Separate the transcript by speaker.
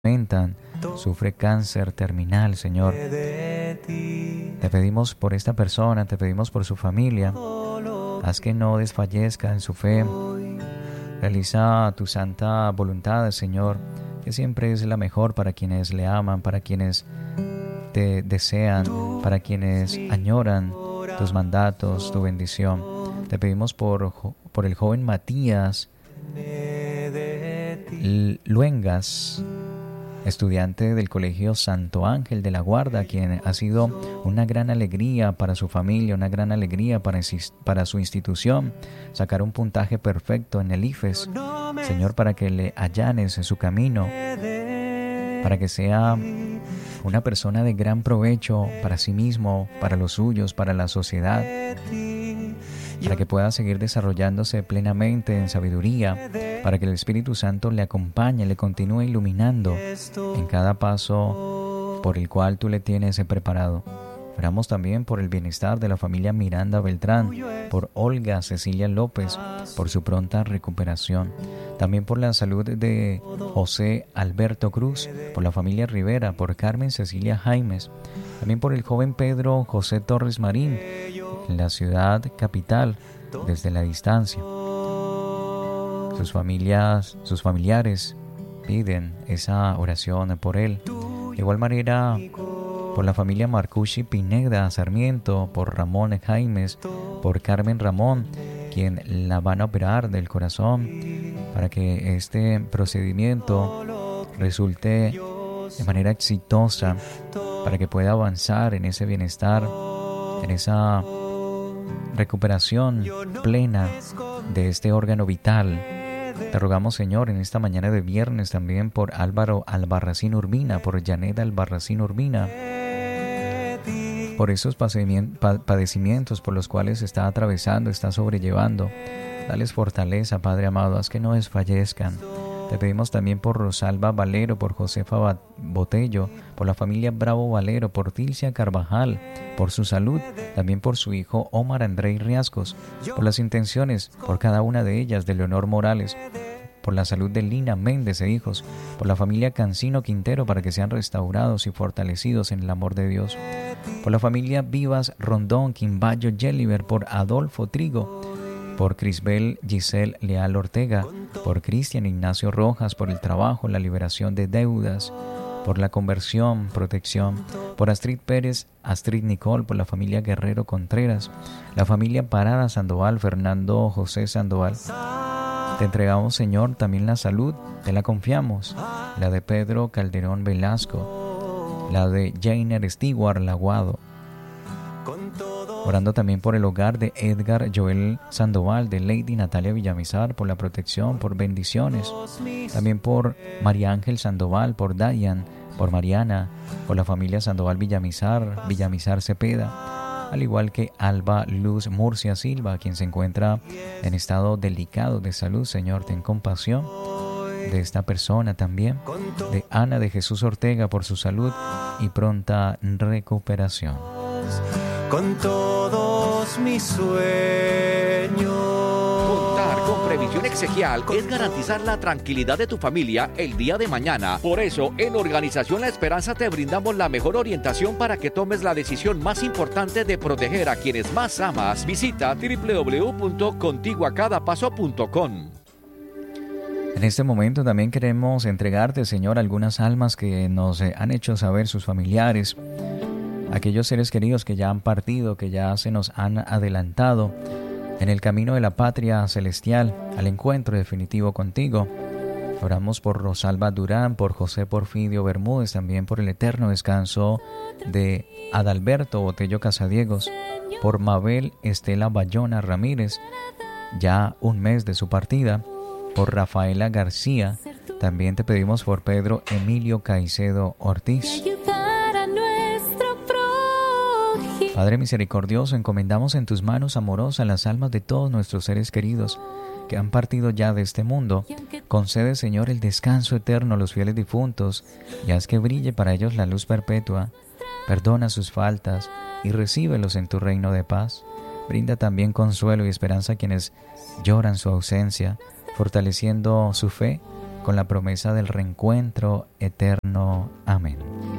Speaker 1: sufre cáncer terminal, Señor. Te pedimos por esta persona, te pedimos por su familia. Haz que no desfallezca en su fe. Realiza tu santa voluntad, Señor, que siempre es la mejor para quienes le aman, para quienes te desean, para quienes añoran tus mandatos, tu bendición. Te pedimos por el joven Matías Luengas, estudiante del Colegio Santo Ángel de la Guarda, quien ha sido una gran alegría para su familia, una gran alegría para su institución, sacar un puntaje perfecto en el IFES, Señor, para que le allanes en su camino, para que sea una persona de gran provecho para sí mismo, para los suyos, para la sociedad, para que pueda seguir desarrollándose plenamente en sabiduría, para que el Espíritu Santo le acompañe, le continúe iluminando en cada paso por el cual tú le tienes preparado. Oramos también por el bienestar de la familia Miranda Beltrán, por Olga Cecilia López, por su pronta recuperación. También por la salud de José Alberto Cruz, por la familia Rivera, por Carmen Cecilia Jaimes. También por el joven Pedro José Torres Marín, en la ciudad capital, desde la distancia. Sus familiares piden esa oración por él. De igual manera, por la familia Marcucci Pineda Sarmiento, por Ramón Jaimes, por Carmen Ramón, quien la van a operar del corazón, para que este procedimiento resulte de manera exitosa, para que pueda avanzar en ese bienestar, en esa recuperación plena de este órgano vital. Te rogamos, Señor, en esta mañana de viernes también por Álvaro Albarracín Urbina, por Janet Albarracín Urbina, por esos padecimientos por los cuales está atravesando, está sobrellevando. Dales fortaleza, Padre amado, haz que no desfallezcan. Te pedimos también por Rosalba Valero, por Josefa Botello, por la familia Bravo Valero, por Tilcia Carvajal, por su salud, también por su hijo Omar Andrei Riascos, por las intenciones, por cada una de ellas, de Leonor Morales, por la salud de Lina Méndez e hijos, por la familia Cancino Quintero, para que sean restaurados y fortalecidos en el amor de Dios, por la familia Vivas Rondón Quimbayo Yeliver, por Adolfo Trigo, por Crisbel Giselle Leal Ortega, por Cristian Ignacio Rojas, por el trabajo, la liberación de deudas, por la conversión, protección, por Astrid Pérez, Astrid Nicole, por la familia Guerrero Contreras, la familia Parada Sandoval, Fernando José Sandoval. Te entregamos, Señor, también la salud, te la confiamos, la de Pedro Calderón Velasco, la de Jainer Stewart Laguado. Orando también por el hogar de Edgar Joel Sandoval, de Lady Natalia Villamizar, por la protección, por bendiciones. También por María Ángel Sandoval, por Dayan, por Mariana, por la familia Sandoval Villamizar Cepeda, al igual que Alba Luz Murcia Silva, quien se encuentra en estado delicado de salud. Señor, ten compasión de esta persona también, de Ana de Jesús Ortega, por su salud y pronta recuperación.
Speaker 2: Con todos mis sueños.
Speaker 3: Contar con previsión exequial es garantizar la tranquilidad de tu familia el día de mañana. Por eso, en Organización La Esperanza te brindamos la mejor orientación para que tomes la decisión más importante de proteger a quienes más amas. Visita www.contiguacadapaso.com.
Speaker 1: En este momento también queremos entregarte, Señor, algunas almas que nos han hecho saber sus familiares, aquellos seres queridos que ya han partido, que ya se nos han adelantado en el camino de la patria celestial, al encuentro definitivo contigo. Oramos por Rosalba Durán, por José Porfidio Bermúdez, también por el eterno descanso de Adalberto Botello Casadiegos, por Mabel Estela Bayona Ramírez, ya un mes de su partida, por Rafaela García. También te pedimos por Pedro Emilio Caicedo Ortiz. Padre misericordioso, encomendamos en tus manos amorosas las almas de todos nuestros seres queridos que han partido ya de este mundo. Concede, Señor, el descanso eterno a los fieles difuntos y haz que brille para ellos la luz perpetua. Perdona sus faltas y recíbelos en tu reino de paz. Brinda también consuelo y esperanza a quienes lloran su ausencia, fortaleciendo su fe con la promesa del reencuentro eterno. Amén.